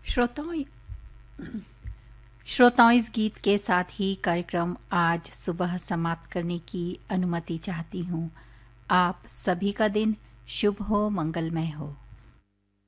श्रोताओं श्रोताओं इस गीत के साथ ही कार्यक्रम आज सुबह समाप्त करने की अनुमति चाहती हूँ। आप सभी का दिन शुभ हो, मंगलमय हो।